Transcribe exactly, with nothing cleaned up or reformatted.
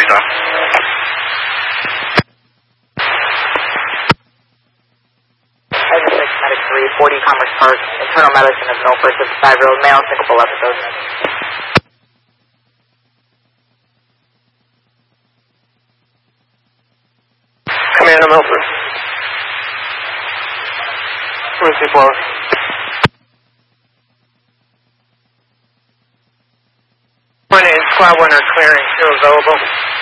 Wichita. six, Medic three, forty Commerce Park, internal medicine of Milford, fifty-five-year-old male, syncopal episode. Command of Milford. Emergency floor. Point eight, squad one are clearing, still available.